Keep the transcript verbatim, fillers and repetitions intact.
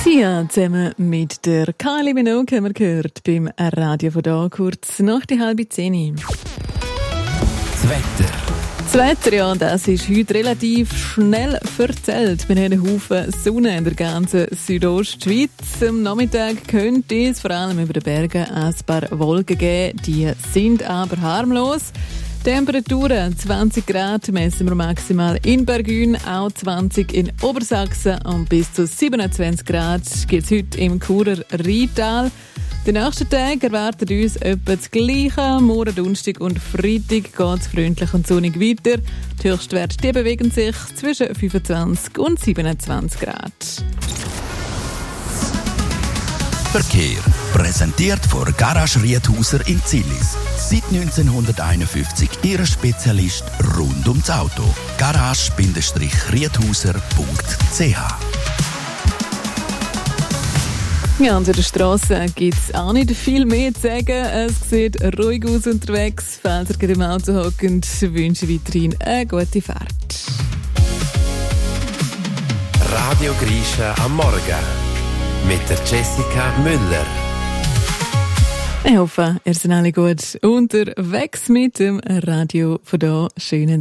Sia zusammen mit der Kylie Minogue haben wir gehört beim Radio von da, kurz nach die halbe zehn. Das Wetter. Das Wetter, ja, das ist heute relativ schnell verzählt. Wir haben einen Haufen Sonne in der ganzen Südostschweiz. Am Nachmittag könnte es vor allem über den Bergen ein paar Wolken geben. Die sind aber harmlos. Temperaturen zwanzig Grad messen wir maximal in Bergün, auch zwanzig in Obersachsen und bis zu siebenundzwanzig Grad gibt es heute im Churer Rheintal. Die nächsten Tage erwartet uns etwa das Gleiche. Morgen, Donnerstag und Freitag geht es freundlich und sonnig weiter. Die Höchstwerte die bewegen sich zwischen fünfundzwanzig und siebenundzwanzig Grad. Verkehr. Präsentiert von Garage Riedhauser in Zillis. Seit neunzehnhunderteinundfünfzig Ihr Spezialist rund ums Auto. garage Riedhauser punkt c h. Ja, an der Strasse gibt es auch nicht viel mehr zu sagen. Es sieht ruhig aus unterwegs. Falls ihr gerade im Auto hockt, wünsche ich weiterhin eine gute Fahrt. Radio Grisha am Morgen mit der Jessica Müller. Ich hoffe, ihr seid alle gut unterwegs mit dem Radio von da. Schönen